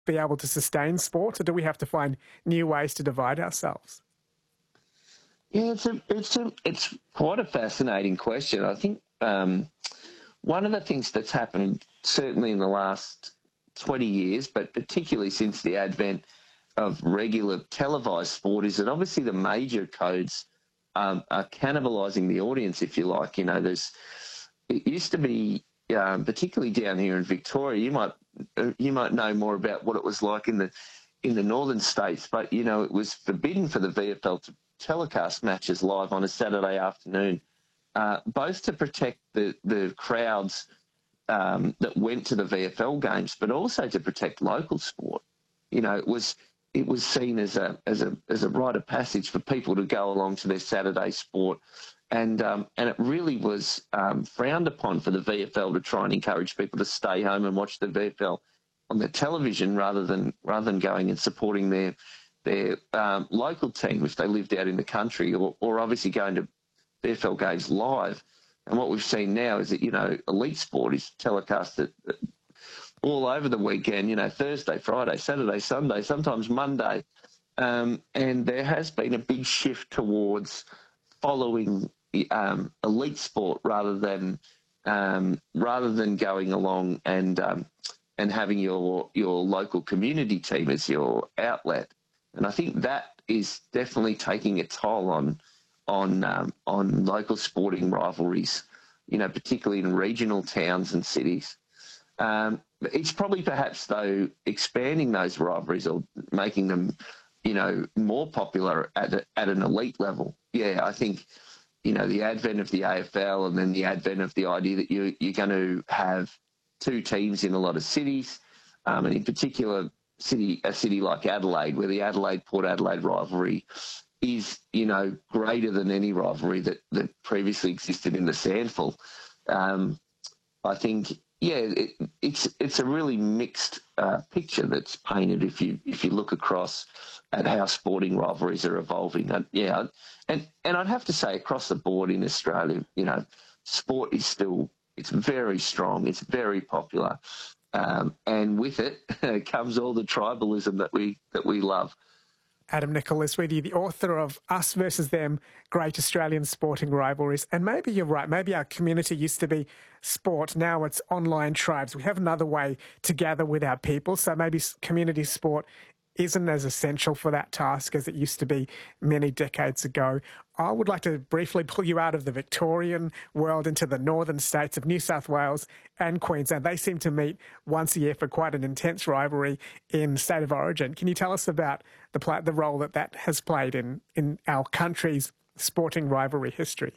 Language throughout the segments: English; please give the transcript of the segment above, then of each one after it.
be able to sustain sport, or do we have to find new ways to divide ourselves? Yeah, it's quite a fascinating question. I think one of the things that's happened certainly in the last 20 years, but particularly since the advent of regular televised sport, is that obviously the major codes are cannibalising the audience, if you like. You know, it used to be, particularly down here in Victoria, you might know more about what it was like in the northern states, but you know, it was forbidden for the VFL to telecast matches live on a Saturday afternoon, both to protect the crowds that went to the VFL games, but also to protect local sport. You know, it was seen as a rite of passage for people to go along to their Saturday sport, and it really was frowned upon for the VFL to try and encourage people to stay home and watch the VFL on the television rather than going and supporting their local team if they lived out in the country, or obviously going to VFL games live. And what we've seen now is that, you know, elite sport is telecasted all over the weekend, you know, Thursday, Friday, Saturday, Sunday, sometimes Monday. And there has been a big shift towards following elite sport rather than going along and having your local community team as your outlet. And I think that is definitely taking a toll on local sporting rivalries, you know, particularly in regional towns and cities. It's probably perhaps, though, expanding those rivalries or making them, you know, more popular at an elite level. Yeah, I think, you know, the advent of the AFL and then the advent of the idea that you're going to have two teams in a lot of cities, and in particular a city like Adelaide, where the Adelaide-Port Adelaide rivalry is, you know, greater than any rivalry that previously existed in the SANFL. I think, yeah, it's a really mixed picture that's painted if you look across at how sporting rivalries are evolving. And I'd have to say across the board in Australia, you know, sport is still, it's very strong, it's very popular, and with it comes all the tribalism that we love. Adam Nicholas with you, the author of Us versus Them, Great Australian Sporting Rivalries. And maybe you're right, maybe our community used to be sport, now it's online tribes. We have another way to gather with our people, so maybe community sport isn't as essential for that task as it used to be many decades ago. I would like to briefly pull you out of the Victorian world into the northern states of New South Wales and Queensland. They seem to meet once a year for quite an intense rivalry in State of Origin. Can you tell us about the role that has played in our country's sporting rivalry history?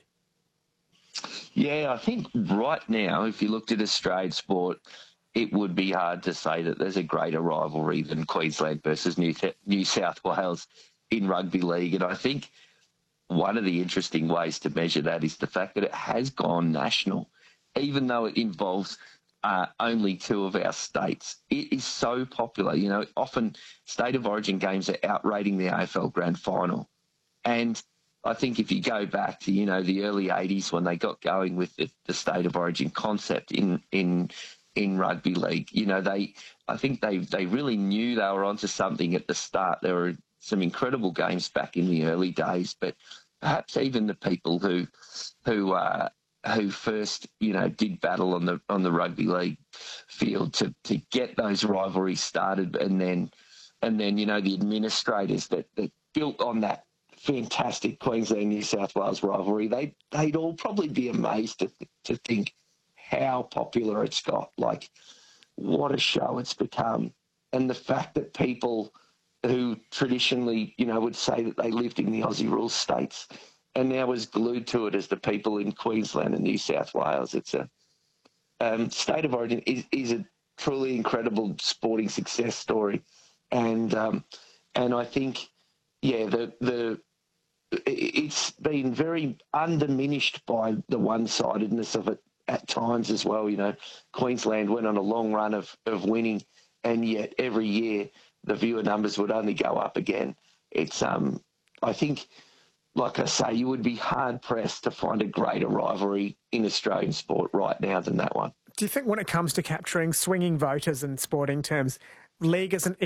Yeah, I think right now, if you looked at Australian sport, it would be hard to say that there's a greater rivalry than Queensland versus New South Wales in rugby league. And I think one of the interesting ways to measure that is the fact that it has gone national, even though it involves only two of our states. It is so popular. You know, often State of Origin games are outrating the AFL Grand Final. And I think if you go back to, you know, the early 80s when they got going with the State of Origin concept in rugby league, you know, I think they really knew they were onto something at the start. There were some incredible games back in the early days, but perhaps even the people who first, you know, did battle on the rugby league field to get those rivalries started, and then you know, the administrators that built on that fantastic Queensland New South Wales rivalry, they'd all probably be amazed to think how popular it's got, like what a show it's become. And the fact that people who traditionally, you know, would say that they lived in the Aussie rules states and now as glued to it as the people in Queensland and New South Wales. It's a State of Origin is a truly incredible sporting success story. And I think, yeah, it's been very undiminished by the one-sidedness of it at times as well. You know, Queensland went on a long run of winning, and yet every year the viewer numbers would only go up again. It's I think, like I say, you would be hard-pressed to find a greater rivalry in Australian sport right now than that one. Do you think when it comes to capturing swinging voters in sporting terms, league as an